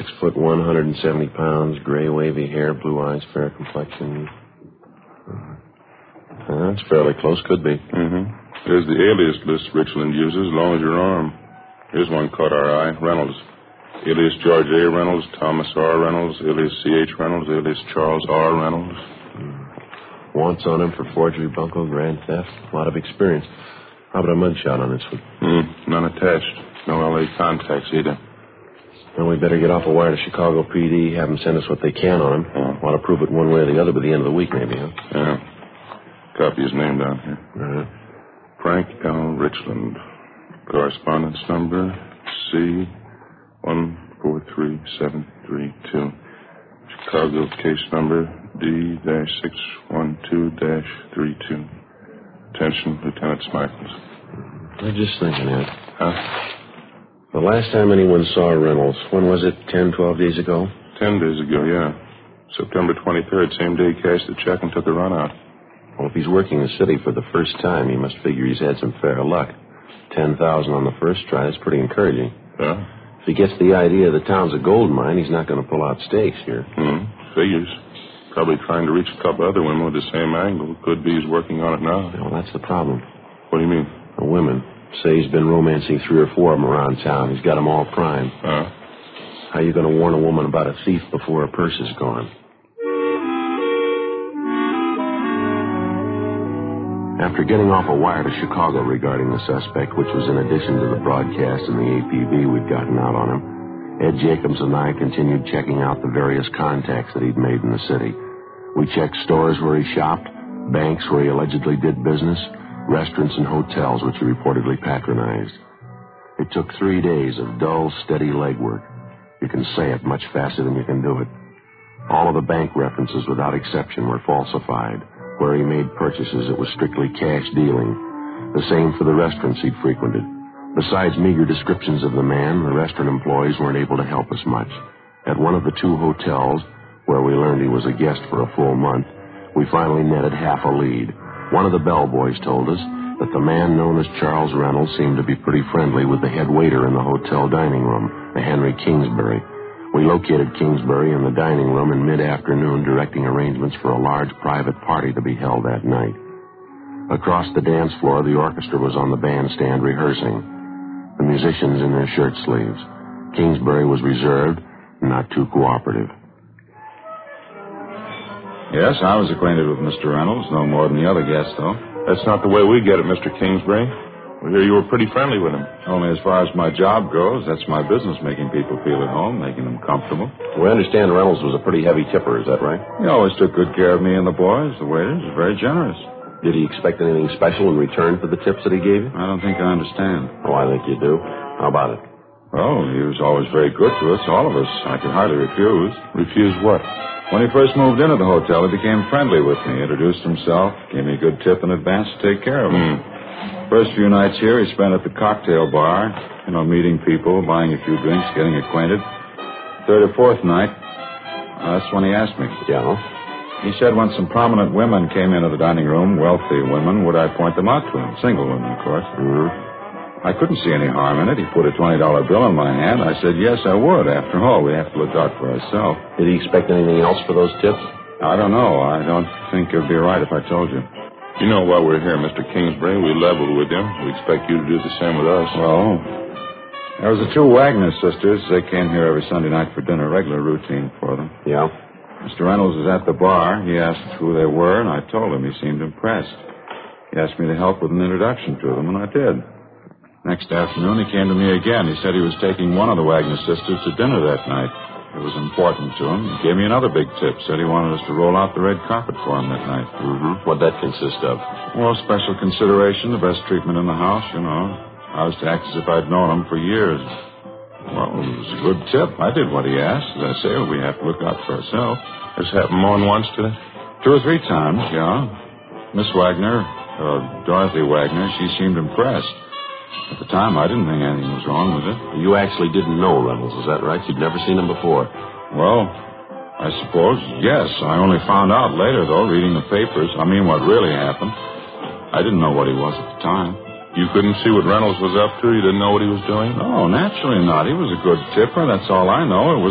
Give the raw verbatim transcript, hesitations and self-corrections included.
Six foot one, one hundred seventy pounds, gray wavy hair, blue eyes, fair complexion. Uh, that's fairly close, could be. Mm-hmm. Here's the alias list Richland uses, as long as your arm. Here's one caught our eye. Reynolds. Alias George A. Reynolds, Thomas R. Reynolds, alias C H. Reynolds, alias Charles R. Reynolds. Mm. Wants on him for forgery, bunco, grand theft. A lot of experience. How about a mugshot on this one? Mm, none attached. No L A contacts either. Well, we better get off a wire to Chicago P D, have them send us what they can on him. Oh. Want to prove it one way or the other by the end of the week, maybe, huh? Yeah. Copy his name down here. All right. Frank L. Richland. Correspondence number C one four three seven three two. Chicago case number D six one two three two. Attention, Lieutenant Smichaels. I'm just thinking, Ed. Huh? The last time anyone saw Reynolds, when was it? Ten, twelve days ago? Ten days ago, yeah. September twenty-third, same day he cashed the check and took a run out. Well, if he's working the city for the first time, he must figure he's had some fair luck. Ten thousand on the first try, that's pretty encouraging. Yeah? If he gets the idea the town's a gold mine, he's not going to pull out stakes here. Hmm, figures. Probably trying to reach a couple other women with the same angle. Could be he's working on it now. Well, that's the problem. What do you mean? The women. Say he's been romancing three or four of them around town. He's got them all primed. Huh? How are you going to warn a woman about a thief before her purse is gone? After getting off a wire to Chicago regarding the suspect, which was in addition to the broadcast and the A P B we'd gotten out on him, Ed Jacobs and I continued checking out the various contacts that he'd made in the city. We checked stores where he shopped, banks where he allegedly did business, restaurants and hotels which he reportedly patronized. It took three days of dull, steady legwork. You can say it much faster than you can do it. All of the bank references, without exception, were falsified. Where he made purchases, it was strictly cash dealing. The same for the restaurants he'd frequented. Besides meager descriptions of the man, the restaurant employees weren't able to help us much. At one of the two hotels, where we learned he was a guest for a full month, we finally netted half a lead. One of the bellboys told us that the man known as Charles Reynolds seemed to be pretty friendly with the head waiter in the hotel dining room, a Henry Kingsbury. We located Kingsbury in the dining room in mid-afternoon, directing arrangements for a large private party to be held that night. Across the dance floor, the orchestra was on the bandstand rehearsing, the musicians in their shirt sleeves. Kingsbury was reserved and not too cooperative. Yes, I was acquainted with Mister Reynolds, no more than the other guests, though. That's not the way we get it, Mister Kingsbury. We hear you were pretty friendly with him. Only as far as my job goes. That's my business, making people feel at home, making them comfortable. We understand Reynolds was a pretty heavy tipper, is that right? He always took good care of me and the boys, the waiters. Very generous. Did he expect anything special in return for the tips that he gave you? I don't think I understand. Oh, I think you do. How about it? Well, he was always very good to us, all of us. I could hardly refuse. Refuse what? When he first moved into the hotel, he became friendly with me, introduced himself, gave me a good tip in advance to take care of him. Mm. First few nights here, he spent at the cocktail bar, you know, meeting people, buying a few drinks, getting acquainted. Third or fourth night, uh, that's when he asked me. Yeah? He said when some prominent women came into the dining room, wealthy women, would I point them out to him? Single women, of course. Mm-hmm. I couldn't see any harm in it. He put a twenty dollar bill in my hand. I said, yes, I would. After all, we have to look out for ourselves. Did he expect anything else for those tips? I don't know. I don't think it would be right if I told you. You know, while we're here, Mister Kingsbury, we leveled with him. We expect you to do the same with us. Well, there was the two Wagner sisters. They came here every Sunday night for dinner, regular routine for them. Yeah? Mister Reynolds was at the bar. He asked who they were, and I told him. He seemed impressed. He asked me to help with an introduction to them, and I did. Next afternoon, he came to me again. He said he was taking one of the Wagner sisters to dinner that night. It was important to him. He gave me another big tip. Said he wanted us to roll out the red carpet for him that night. Mm-hmm. What'd that consist of? Well, special consideration, the best treatment in the house, you know. I was to act as if I'd known him for years. Well, it was a good tip. I did what he asked. As I say, we have to look out for ourselves. This happened more than once today? Two or three times, yeah. Miss Wagner, uh, Dorothy Wagner, she seemed impressed. At the time, I didn't think anything was wrong with it. You actually didn't know Reynolds, is that right? You'd never seen him before? Well, I suppose, yes. I only found out later, though, reading the papers. I mean, what really happened. I didn't know what he was at the time. You couldn't see what Reynolds was up to? You didn't know what he was doing? No, naturally not. He was a good tipper. That's all I know. It was